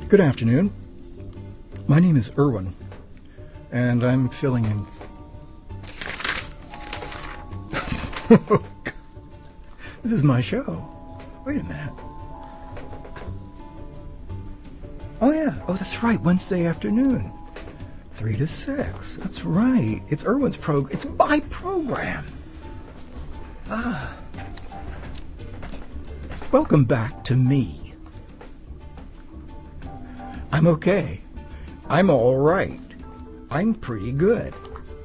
Good afternoon. My name is Irwin, and I'm filling in. This is my show. Wait a minute. Oh, yeah. Oh, that's right. Wednesday afternoon. 3 to 6. That's right. It's Irwin's program. It's my program. Welcome back to me. I'm okay. I'm all right. I'm pretty good.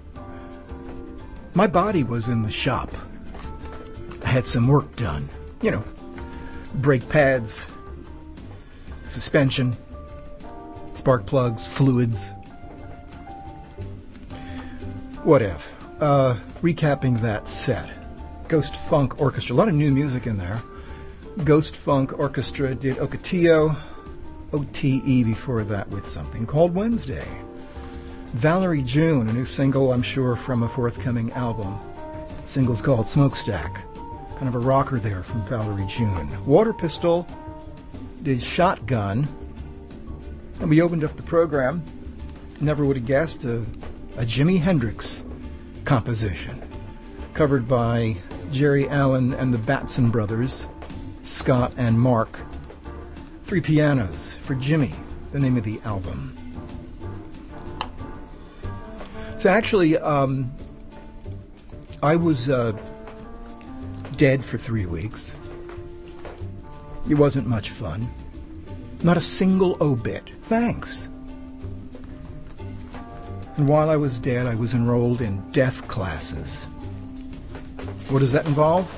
My body was in the shop. I had some work done. You know, brake pads, suspension, spark plugs, fluids. Whatever. Recapping that set. Ghost Funk Orchestra. A lot of new music in there. Ghost Funk Orchestra did Ocotillo, OTE before that with something called Wednesday. Valerie June, a new single, I'm sure, from a forthcoming album. The single's called Smokestack. Kind of a rocker there from Valerie June. Water Pistol did Shotgun. And we opened up the program. Never would have guessed a Jimi Hendrix composition. Covered by Jerry Allen and the Batson Brothers, Scott and Mark. 3 Pianos for Jimmy, the name of the album. So actually, I was dead for 3 weeks. It wasn't much fun. Not a single obit. Thanks. And while I was dead, I was enrolled in death classes. What does that involve?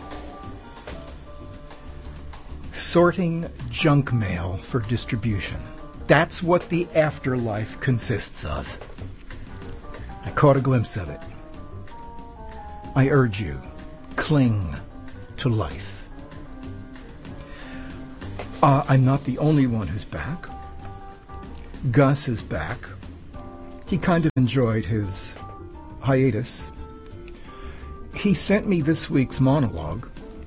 Sorting junk mail for distribution. That's what the afterlife consists of. I caught a glimpse of it. I urge you, cling to life. I'm not the only one who's back. Gus is back. He kind of enjoyed his hiatus. He sent me this week's monologue.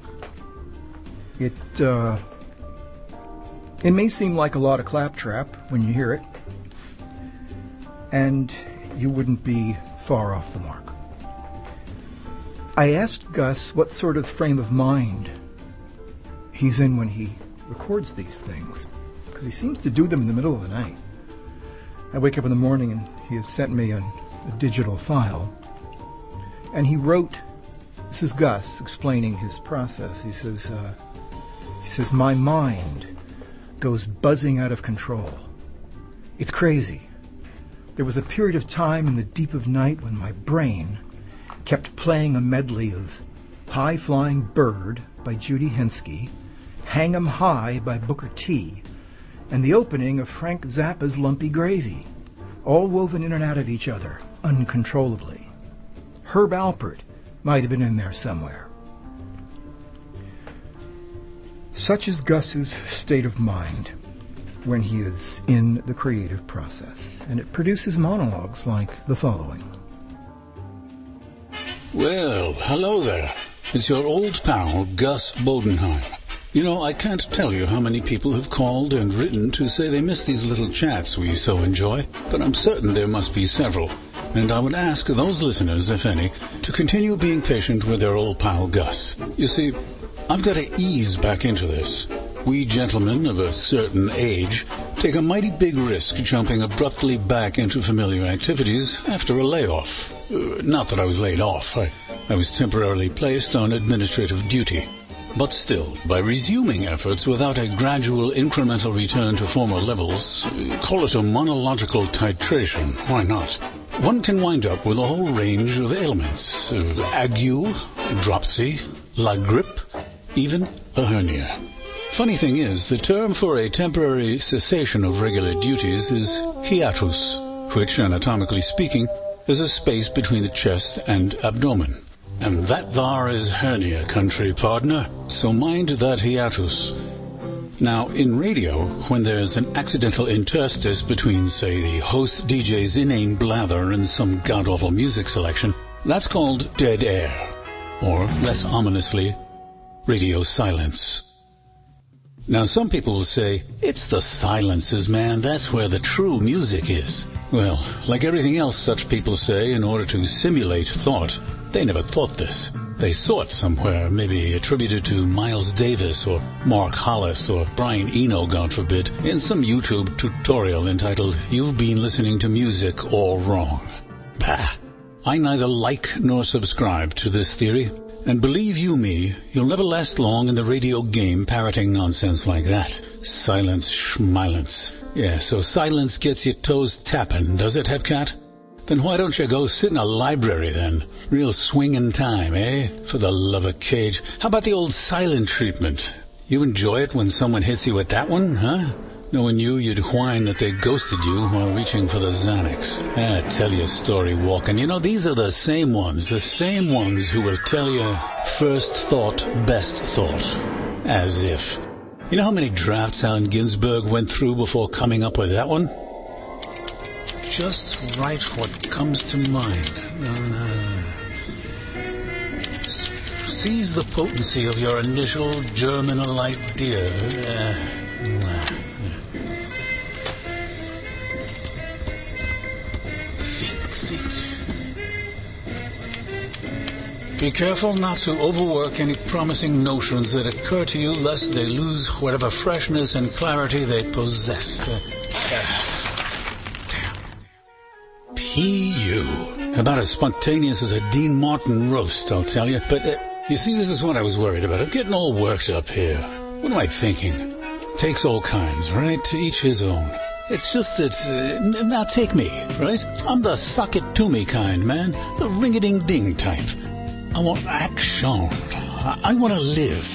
It may seem like a lot of claptrap when you hear it, and you wouldn't be far off the mark. I asked Gus what sort of frame of mind he's in when he records these things, because he seems to do them in the middle of the night. I wake up in the morning and he has sent me a digital file, and he wrote, this is Gus explaining his process, he says, my mind goes buzzing out of control. It's crazy. There was a period of time in the deep of night when my brain kept playing a medley of High Flying Bird by Judy Henske, Hang 'em High by Booker T, and the opening of Frank Zappa's Lumpy Gravy, all woven in and out of each other uncontrollably. Herb Alpert might have been in there somewhere. Such is Gus's state of mind when he is in the creative process, and it produces monologues like the following. Well, hello there. It's your old pal, Gus Bodenheim. You know, I can't tell you how many people have called and written to say they miss these little chats we so enjoy, but I'm certain there must be several. And I would ask those listeners, if any, to continue being patient with their old pal Gus. You see, I've got to ease back into this. We gentlemen of a certain age take a mighty big risk jumping abruptly back into familiar activities after a layoff. Not that I was laid off. I was temporarily placed on administrative duty. But still, by resuming efforts without a gradual incremental return to former levels, call it a monological titration, why not? One can wind up with a whole range of ailments. Ague, dropsy, la grippe, even a hernia. Funny thing is, the term for a temporary cessation of regular duties is hiatus, which, anatomically speaking, is a space between the chest and abdomen. And that thar is hernia country, partner, so mind that hiatus. Now, in radio, when there's an accidental interstice between, say, the host DJ's inane blather and some god-awful music selection, that's called dead air, or, less ominously, radio silence. Now, some people will say, it's the silences, man. That's where the true music is. Well, like everything else such people say, in order to simulate thought, they never thought this. They saw it somewhere, maybe attributed to Miles Davis or Mark Hollis or Brian Eno, God forbid, in some YouTube tutorial entitled, "You've been listening to music all wrong." Bah! I neither like nor subscribe to this theory. And believe you me, you'll never last long in the radio game parroting nonsense like that. Silence, schmilence. Yeah, so silence gets your toes tapping, does it, Hepcat? Then why don't you go sit in a library then? Real swinging time, eh? For the love of Cage. How about the old silent treatment? You enjoy it when someone hits you with that one, huh? Knowing you'd whine that they ghosted you while reaching for the Xanax. Tell your story walking. You know, these are the same ones who will tell you first thought, best thought. As if. You know how many drafts Allen Ginsberg went through before coming up with that one? Just write what comes to mind. Seize the potency of your initial germinal idea. Be careful not to overwork any promising notions that occur to you, lest they lose whatever freshness and clarity they possess. P.U. About as spontaneous as a Dean Martin roast, I'll tell you. But, you see, this is what I was worried about. I'm getting all worked up here. What am I thinking? Takes all kinds, right? To each his own. It's just that, now take me, right? I'm the suck-it-to-me kind, man. The ring-a-ding-ding type. I want action. I want to live.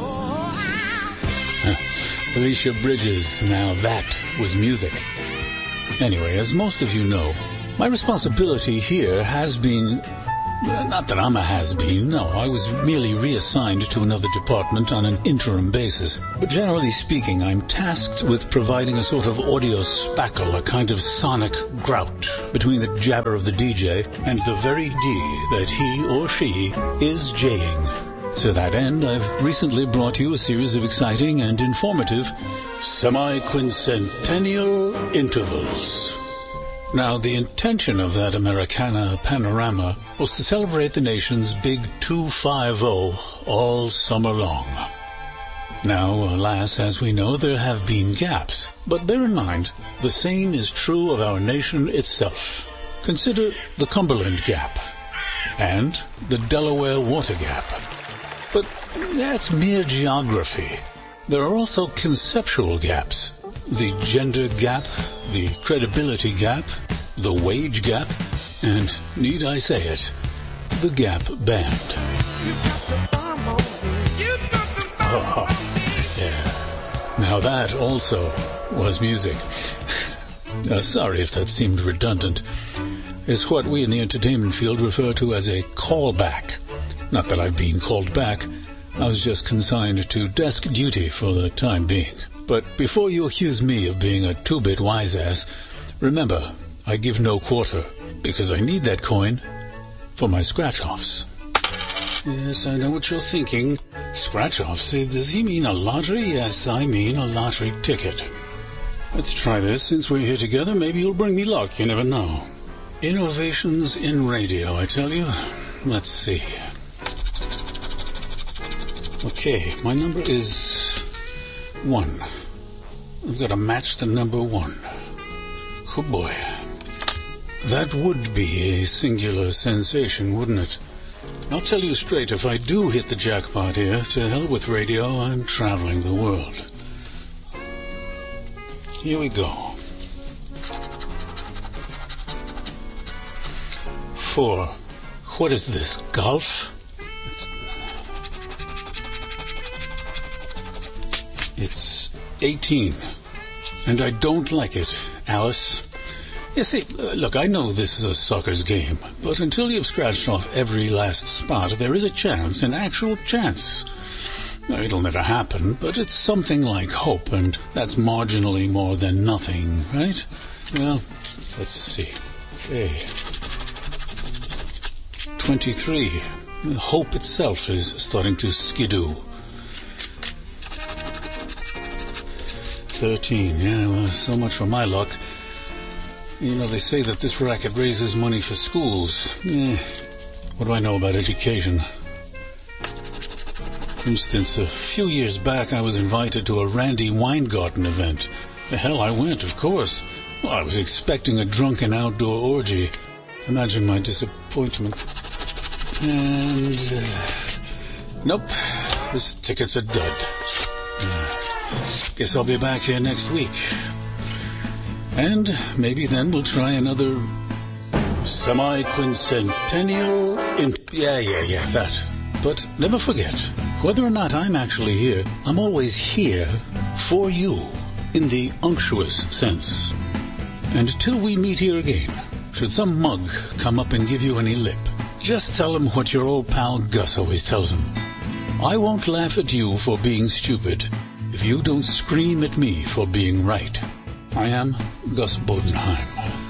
Alicia Bridges, now that was music. Anyway, as most of you know, my responsibility here has been... Not that I'm a has-been, no. I was merely reassigned to another department on an interim basis. But generally speaking, I'm tasked with providing a sort of audio spackle, a kind of sonic grout between the jabber of the DJ and the very D that he or she is J-ing. To that end, I've recently brought you a series of exciting and informative semi-quincentennial intervals. Now, the intention of that Americana panorama was to celebrate the nation's big 250 all summer long. Now, alas, as we know, there have been gaps. But bear in mind, the same is true of our nation itself. Consider the Cumberland Gap and the Delaware Water Gap. But that's mere geography. There are also conceptual gaps. The gender gap, the credibility gap, the wage gap, and, need I say it, the Gap Band. Oh, yeah. Now that also was music. Sorry if that seemed redundant. It's what we in the entertainment field refer to as a callback. Not that I've been called back. I was just consigned to desk duty for the time being. But before you accuse me of being a two-bit wise-ass, remember, I give no quarter, because I need that coin for my scratch-offs. Yes, I know what you're thinking. Scratch-offs? Does he mean a lottery? Yes, I mean a lottery ticket. Let's try this. Since we're here together, maybe you'll bring me luck. You never know. Innovations in radio, I tell you. Let's see. Okay, my number is 1. I've got to match the number 1. Oh boy. That would be a singular sensation, wouldn't it? I'll tell you straight, if I do hit the jackpot here, to hell with radio, I'm traveling the world. Here we go. 4. What is this, golf? It's 18. And I don't like it, Alice. You see, look, I know this is a sucker's game, but until you've scratched off every last spot, there is a chance, an actual chance. Now, it'll never happen, but it's something like hope, and that's marginally more than nothing, right? Well, let's see. Okay. 23. Hope itself is starting to skidoo. 13, yeah, well, so much for my luck. You know, they say that this racket raises money for schools. What do I know about education? For instance, a few years back I was invited to a Randy Weingarten event. The hell I went, of course. Well, I was expecting a drunken outdoor orgy. Imagine my disappointment. And, nope, this ticket's a dud. Guess I'll be back here next week. And maybe then we'll try another semi-quincentennial yeah, that. But never forget, whether or not I'm actually here, I'm always here for you, in the unctuous sense. And till we meet here again, should some mug come up and give you any lip, just tell him what your old pal Gus always tells him. I won't laugh at you for being stupid if you don't scream at me for being right. I am Gus Bodenheim.